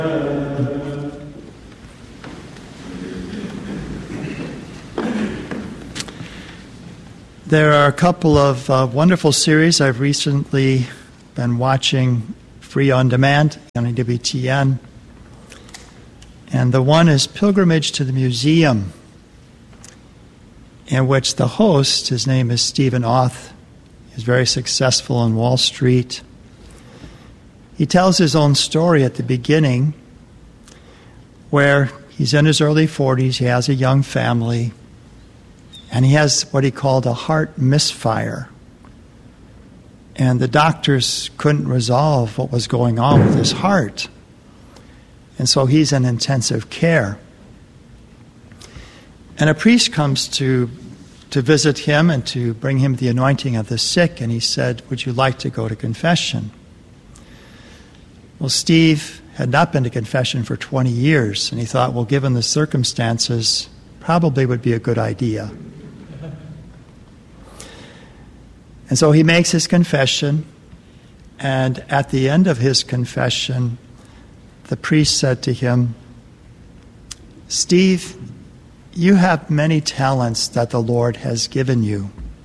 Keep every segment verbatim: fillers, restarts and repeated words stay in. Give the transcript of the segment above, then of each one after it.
There are a couple of uh, wonderful series I've recently been watching free on demand on E W T N. And the one is Pilgrimage to the Museum, in which the host, his name is Stephen Auth, is very successful on Wall Street. He tells his own story at the beginning, where he's in his early forties, he has a young family, and he has what he called a heart misfire. And the doctors couldn't resolve what was going on with his heart. And so he's in intensive care. And a priest comes to, to visit him and to bring him the anointing of the sick, and he said, "Would you like to go to confession?" Well, Steve had not been to confession for twenty years, and he thought, well, given the circumstances, probably would be a good idea. And so he makes his confession, and at the end of his confession, the priest said to him, "Steve, you have many talents that the Lord has given you,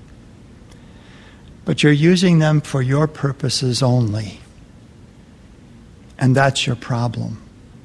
but you're using them for your purposes only, and that's your problem."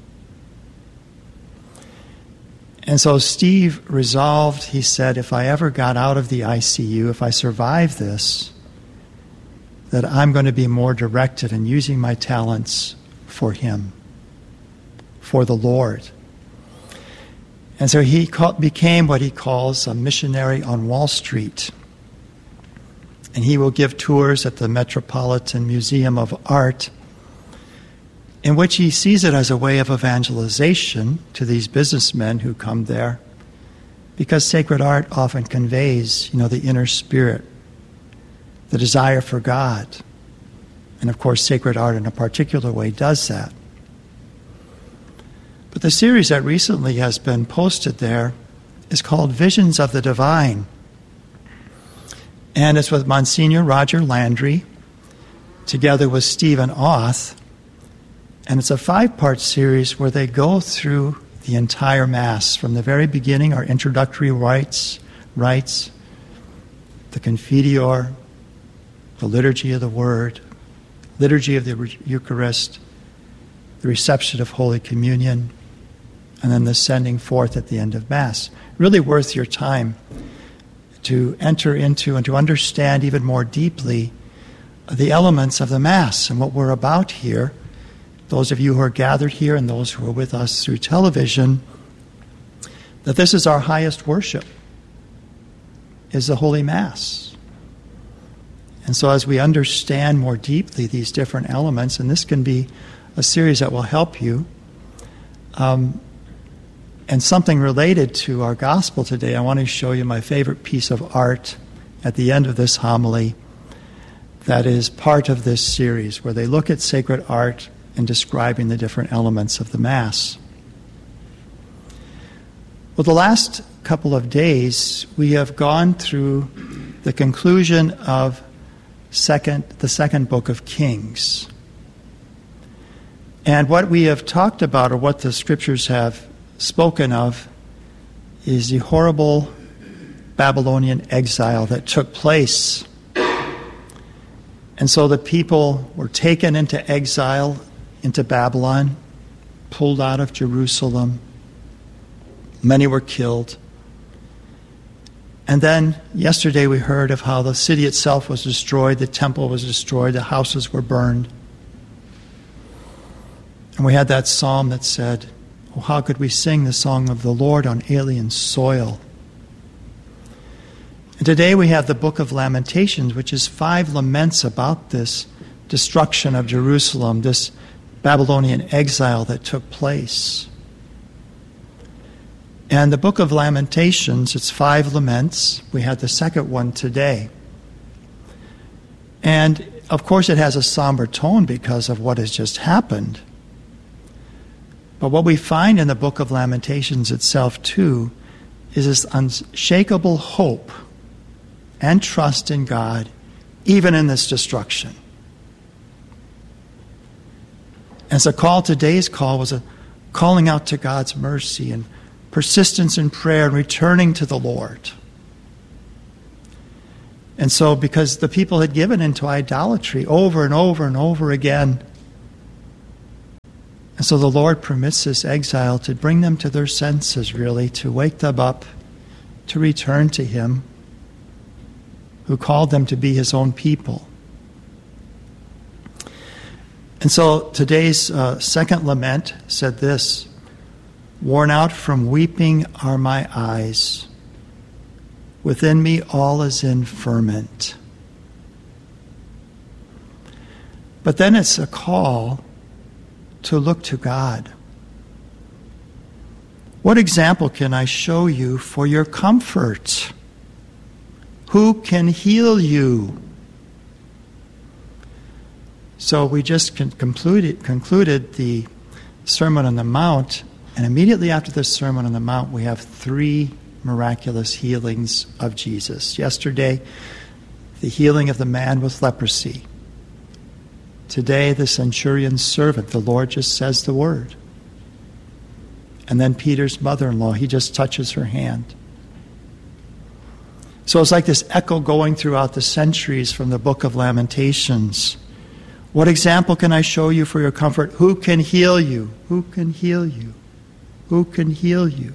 And so Steve resolved, he said, if I ever got out of the I C U, if I survive this, that I'm going to be more directed in using my talents for Him, for the Lord. And so he became what he calls a missionary on Wall Street. And he will give tours at the Metropolitan Museum of Art, in which he sees it as a way of evangelization to these businessmen who come there, because sacred art often conveys, you know, the inner spirit, the desire for God. And of course, sacred art in a particular way does that. But the series that recently has been posted there is called Visions of the Divine. And it's with Monsignor Roger Landry, together with Stephen Auth. And it's a five-part series where they go through the entire Mass. From the very beginning, our introductory rites, rites, the Confiteor, the Liturgy of the Word, Liturgy of the Eucharist, the reception of Holy Communion, and then the sending forth at the end of Mass. Really worth your time to enter into and to understand even more deeply the elements of the Mass and what we're about here. Those of you who are gathered here and those who are with us through television, that this is our highest worship, is the Holy Mass. And so as we understand more deeply these different elements, and this can be a series that will help you, um, and something related to our gospel today, I want to show you my favorite piece of art at the end of this homily that is part of this series, where they look at sacred art in describing the different elements of the Mass. Well, the last couple of days, we have gone through the conclusion of second, the second book of Kings. And what we have talked about, or what the Scriptures have spoken of, is the horrible Babylonian exile that took place. And so the people were taken into exile into Babylon, pulled out of Jerusalem. Many were killed. And then yesterday we heard of how the city itself was destroyed, the temple was destroyed, the houses were burned. And we had that psalm that said, "Oh, how could we sing the song of the Lord on alien soil?" And today we have the book of Lamentations, which is five laments about this destruction of Jerusalem, this Babylonian exile that took place. And the book of Lamentations, it's five laments. We had the second one today. And of course it has a somber tone because of what has just happened. But what we find in the book of Lamentations itself too is this unshakable hope and trust in God, even in this destruction. As a call, today's call was a calling out to God's mercy and persistence in prayer and returning to the Lord. And so, because the people had given into idolatry over and over and over again, and so the Lord permits this exile to bring them to their senses, really, to wake them up, to return to Him, who called them to be His own people. And so today's uh, second lament said this: "Worn out from weeping are my eyes. Within me all is in ferment." But then it's a call to look to God. What example can I show you for your comfort? Who can heal you? So we just concluded, concluded the Sermon on the Mount, and immediately after the Sermon on the Mount, we have three miraculous healings of Jesus. Yesterday, the healing of the man with leprosy. Today, the centurion's servant, the Lord just says the word. And then Peter's mother-in-law, he just touches her hand. So it's like this echo going throughout the centuries from the book of Lamentations. What example can I show you for your comfort? Who can heal you? Who can heal you? Who can heal you?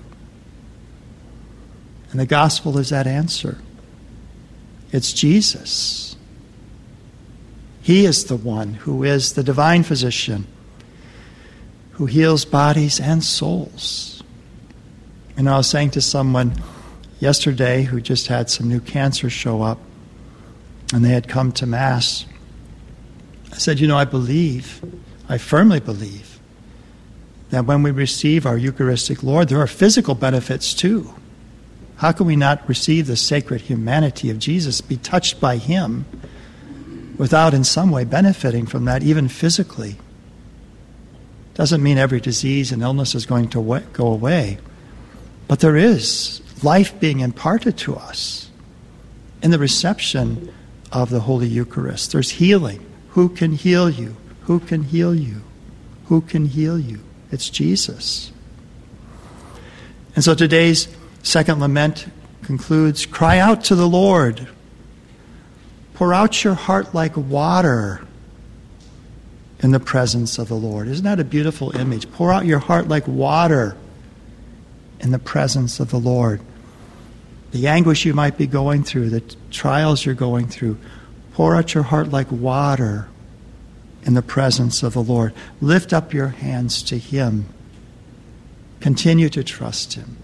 And the gospel is that answer. It's Jesus. He is the one who is the divine physician, who heals bodies and souls. And I was saying to someone yesterday who just had some new cancer show up, and they had come to Mass. I said, you know, I believe, I firmly believe, that when we receive our Eucharistic Lord, there are physical benefits too. How can we not receive the sacred humanity of Jesus, be touched by Him, without in some way benefiting from that, even physically? Doesn't mean every disease and illness is going to go away, but there is life being imparted to us in the reception of the Holy Eucharist. There's healing. Who can heal you? Who can heal you? Who can heal you? It's Jesus. And so today's second lament concludes, cry out to the Lord. Pour out your heart like water in the presence of the Lord. Isn't that a beautiful image? Pour out your heart like water in the presence of the Lord. The anguish you might be going through, the trials you're going through, pour out your heart like water in the presence of the Lord. Lift up your hands to Him. Continue to trust Him.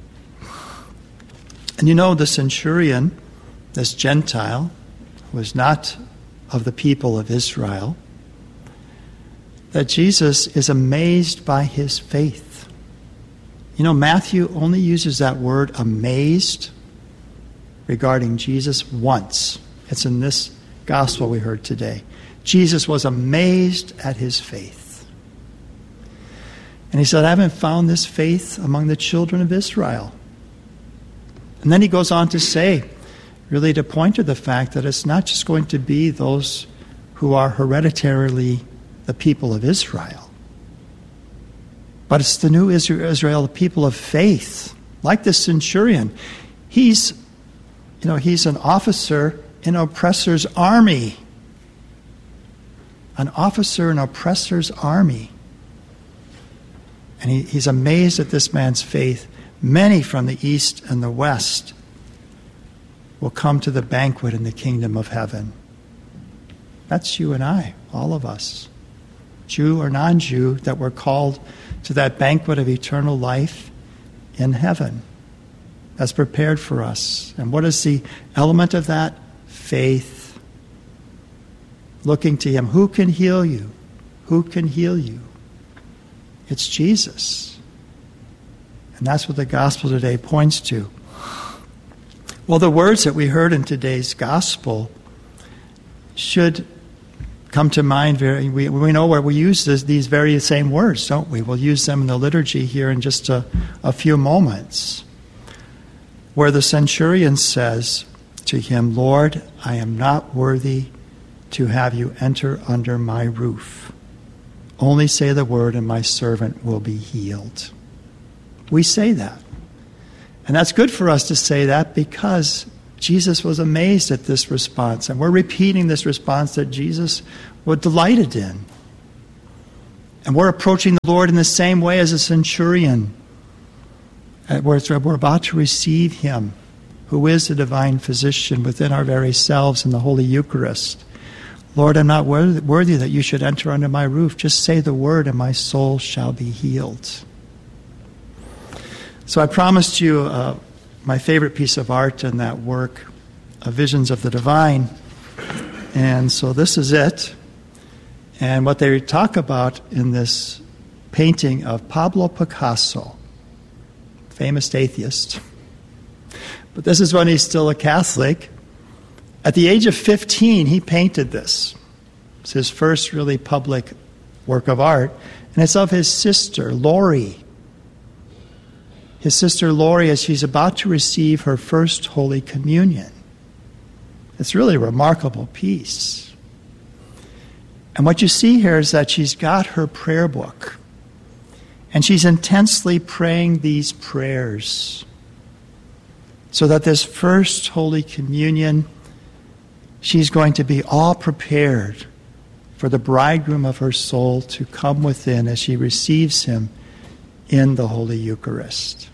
And you know, the centurion, this Gentile, was not of the people of Israel, that Jesus is amazed by his faith. You know, Matthew only uses that word amazed regarding Jesus once. It's in this gospel we heard today. Jesus was amazed at his faith. And he said, I haven't found this faith among the children of Israel. And then he goes on to say, really to point to the fact that it's not just going to be those who are hereditarily the people of Israel, but it's the new Israel, the people of faith, like the centurion. He's, you know, he's an officer in an oppressor's army. An officer in an oppressor's army. And he, he's amazed at this man's faith. Many from the east and the west will come to the banquet in the kingdom of heaven. That's you and I, all of us, Jew or non-Jew, that we're called to that banquet of eternal life in heaven that's prepared for us. And what is the element of that? Faith. Looking to Him. Who can heal you? Who can heal you? It's Jesus. And that's what the gospel today points to. Well, the words that we heard in today's gospel should come to mind. Very, we, we know where we use this, these very same words, don't we? We'll use them in the liturgy here in just a, a few moments, where the centurion says to him, Lord, I am not worthy to have you enter under my roof. Only say the word and my servant will be healed. We say that. And that's good for us to say that because Jesus was amazed at this response. And we're repeating this response that Jesus was delighted in. And we're approaching the Lord in the same way as a centurion. We're about to receive him, who is the divine physician within our very selves in the Holy Eucharist. Lord, I'm not worthy that you should enter under my roof. Just say the word and my soul shall be healed. So I promised you uh, my favorite piece of art in that work, uh, Visions of the Divine. And so this is it. And what they talk about in this painting of Pablo Picasso, famous atheist. But this is when he's still a Catholic. At the age of fifteen, he painted this. It's his first really public work of art. And it's of his sister, Lori. His sister Lori, as she's about to receive her first Holy Communion. It's really a remarkable piece. And what you see here is that she's got her prayer book. And she's intensely praying these prayers. So that this first Holy Communion, she's going to be all prepared for the bridegroom of her soul to come within as she receives him in the Holy Eucharist.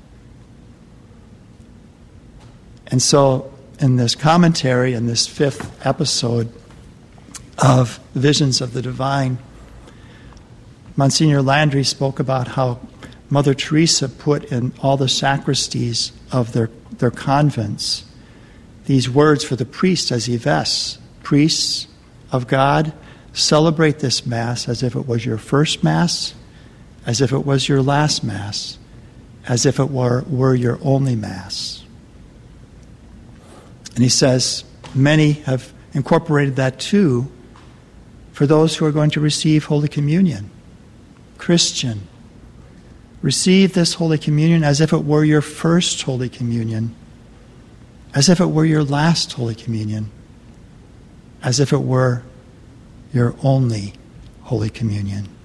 And so, in this commentary, in this fifth episode of Visions of the Divine, Monsignor Landry spoke about how Mother Teresa put in all the sacristies of their, their convents these words for the priest as he vests. Priests of God, celebrate this Mass as if it was your first Mass, as if it was your last Mass, as if it were, were your only Mass. And he says many have incorporated that too for those who are going to receive Holy Communion. Christian, receive this Holy Communion as if it were your first Holy Communion, as if it were your last Holy Communion, as if it were your only Holy Communion.